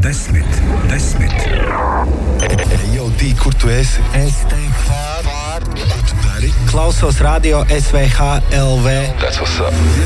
Jo, Dī, kur tu esi? Es teiktu, Ko tu dari? klausos radio SVH LV. That's what's up.